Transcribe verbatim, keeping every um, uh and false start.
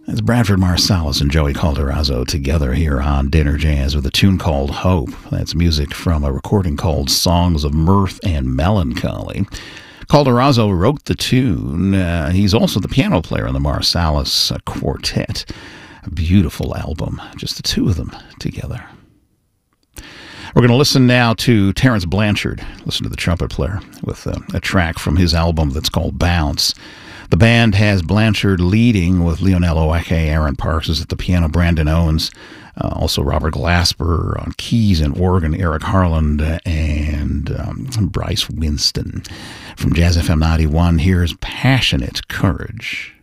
It's Branford Marsalis and Joey Calderazzo together here on Dinner Jazz with a tune called Hope. That's music from a recording called Songs of Mirth and Melancholy. Calderazzo wrote the tune. Uh, he's also the piano player in the Marsalis uh, Quartet. A beautiful album, just the two of them together. We're going to listen now to Terence Blanchard. Listen to the trumpet player with uh, a track from his album that's called Bounce. The band has Blanchard leading with Lionel Oeke, Aaron Parks is at the piano, Brandon Owens, uh, also Robert Glasper on keys and organ, Eric Harland, and um, Bryce Winston. From Jazz F M ninety-one, here's Passionate Courage.